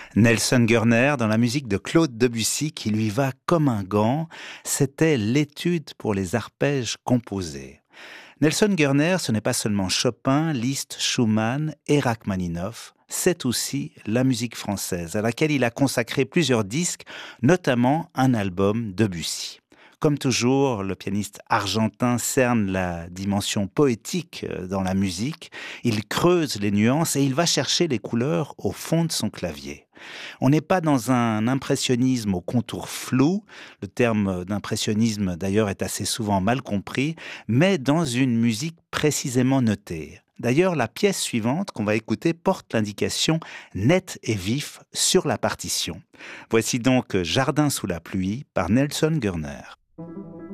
Nelson Gurner, dans la musique de Claude Debussy qui lui va comme un gant, c'était l'étude pour les arpèges composés. Nelson Gurner, ce n'est pas seulement Chopin, Liszt, Schumann et Rachmaninoff, c'est aussi la musique française, à laquelle il a consacré plusieurs disques, notamment un album Debussy. Comme toujours, le pianiste argentin cerne la dimension poétique dans la musique, il creuse les nuances et il va chercher les couleurs au fond de son clavier. On n'est pas dans un impressionnisme au contour flou, le terme d'impressionnisme d'ailleurs est assez souvent mal compris, mais dans une musique précisément notée. D'ailleurs, la pièce suivante qu'on va écouter porte l'indication net et vif sur la partition. Voici donc Jardin sous la pluie par Nelson Gurner.